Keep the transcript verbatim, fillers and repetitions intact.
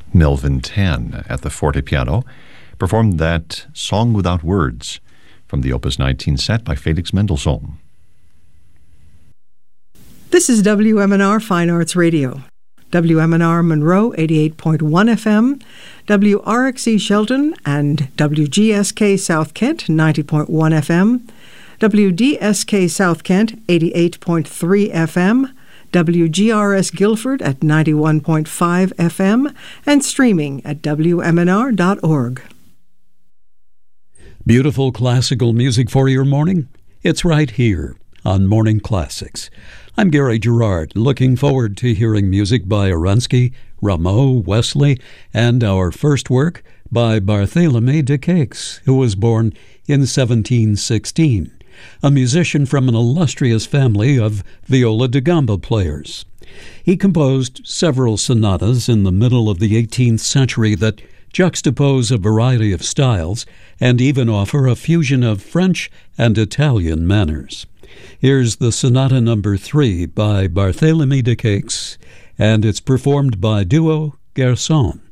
Melvin Tan at the forte piano, performed that Song Without Words from the Opus nineteen set by Felix Mendelssohn. This is W M N R Fine Arts Radio. W M N R Monroe eighty-eight point one F M, W R X E Shelton and W G S K South Kent ninety point one F M, W D S K South Kent eighty-eight point three F M, W G R S Guilford at ninety-one point five F M, and streaming at W M N R dot org. Beautiful classical music for your morning? It's right here on Morning Classics. I'm Gary Gerard, looking forward to hearing music by Arensky, Rameau, Wesley, and our first work by Barthélemy de Cakes, who was born in seventeen sixteen, a musician from an illustrious family of viola da gamba players. He composed several sonatas in the middle of the eighteenth century that juxtapose a variety of styles and even offer a fusion of French and Italian manners. Here's the Sonata Number Three by Barthélemy de Cakes, and it's performed by Duo Garçon.